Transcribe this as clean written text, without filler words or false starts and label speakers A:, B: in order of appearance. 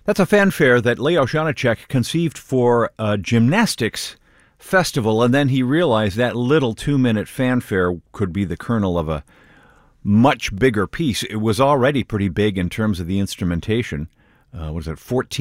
A: That's a fanfare that Leo Janicek conceived for a gymnastics festival, and then he realized that little 2-minute fanfare could be the kernel of a much bigger piece. It was already pretty big in terms of the instrumentation. Was it 14